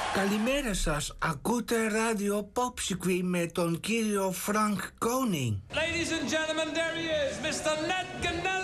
Καλημέρα σας. Ακούτε ράδιο Popsicreen με τον κύριο Frank Koning. Ladies and gentlemen, there he is, Mr. Ned Ganella.